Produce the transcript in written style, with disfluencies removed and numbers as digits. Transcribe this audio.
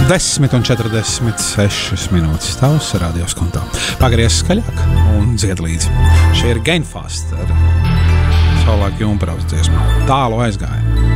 10:46 minūtes. Tavs radios kontā. Pagries skaļāk un dzied līdzi. Šie ir Gainfast ar Saulēk Junparaus dziesmu. Tālu aizgāja.